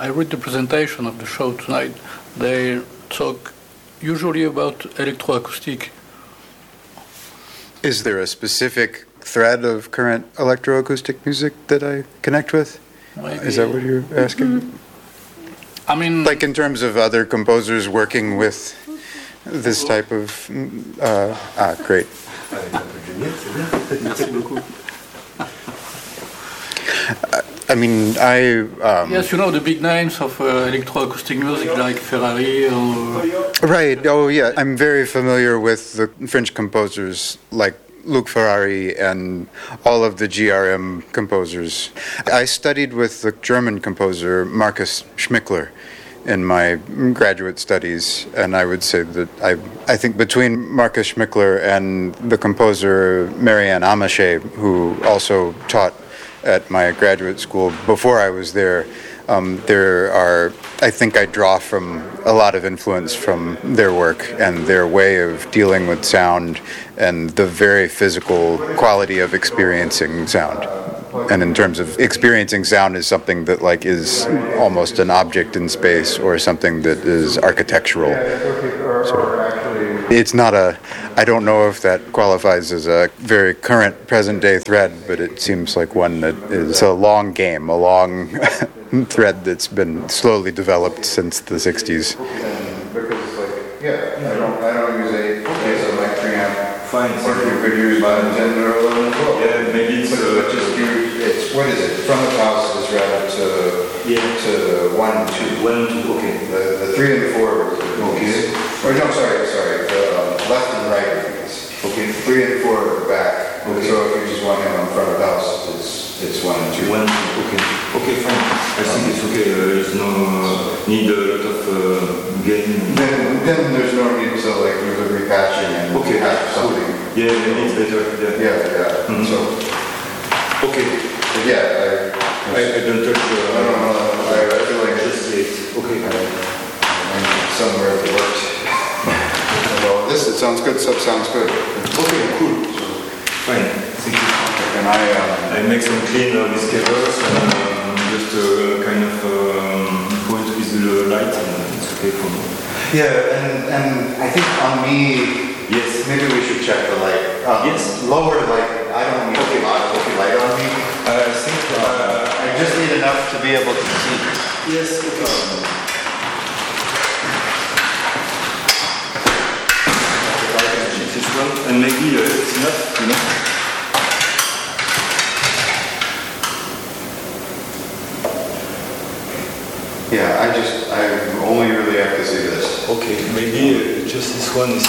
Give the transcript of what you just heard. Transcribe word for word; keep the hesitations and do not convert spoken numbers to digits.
I read the presentation of the show tonight. They talk usually about electroacoustic. Is there a specific thread of current electroacoustic music that I connect with? Maybe. Is that what you're asking? I mean, Like in terms of other composers working with this type of... mm, Uh, ah, great. I mean, I... Um, yes, you know the big names of uh, electroacoustic music like Ferrari or... Right. Oh, yeah. I'm very familiar with the French composers like Luc Ferrari and all of the G R M composers. I studied with the German composer Markus Schmickler in my graduate studies, and I would say that I I think between Markus Schmickler and the composer Marianne Amache, who also taught at my graduate school before I was there, um, there are, I think I draw from a lot of influence from their work and their way of dealing with sound and the very physical quality of experiencing sound. And in terms of experiencing sound is something that like is almost an object in space or something that is architectural. So it's not a, I don't know if that qualifies as a very current present day thread, but it seems like one that is a long game, a long thread that's been slowly developed since the sixties. Because like, yeah, I don't, I don't use a, okay, so my preamp. Fine. Or you could use one ten or eleven twelve. Yeah, maybe it's, But uh, just use, it's, what is it, from the house is routed to, Yeah. to one, two. One, two, okay. The, the three and the four. Okay. Or no, sorry, sorry, the uh, left and right of these. Okay. Three and four are the back. Okay. So if you just want him in front of the house, it's, it's one and two. One, two, okay. Okay, fine. I think it's okay. Uh, there's no uh, need a lot of uh, gain. Then, then there's no need to like do the repatching and Okay. patch something. Yeah, maybe it's better. Yeah. Yeah, yeah, Mhm. so, Okay. but yeah, I, I, I don't touch. I Uh, don't know, I, I feel like just this, it. Okay. I'm somewhere it worked. Well, this, it sounds good, stuff sounds good. Okay, cool. Fine. Thank you. And I, um, I make some clean uh, these cables and um, just uh, kind of um, point with the light and it's okay for me. yeah, and, and I think on me, Yes. maybe we should check the light. Um, Yes. Lower light, I don't need a lot of light on me. Uh, I think. Uh, I just need enough to be able to see. yes. Okay. This one, and maybe uh, it's enough, you know. Yeah, I just, I only really have to see this. Okay, maybe uh, just this one is